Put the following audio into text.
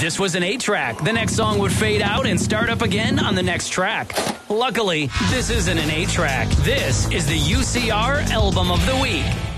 This was an 8-track. The next song would fade out and start up again on the next track. Luckily, this isn't an 8-track. This is the UCR Album of the Week.